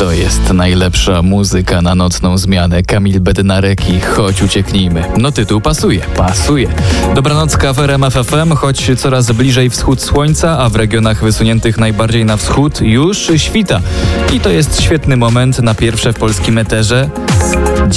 To jest najlepsza muzyka na nocną zmianę. Kamil Bednarek i Chodź ucieknijmy. No tytuł pasuje. Dobranocka w RMF FM, choć coraz bliżej wschód słońca, a w regionach wysuniętych najbardziej na wschód już świta. I to jest świetny moment na pierwsze w polskim eterze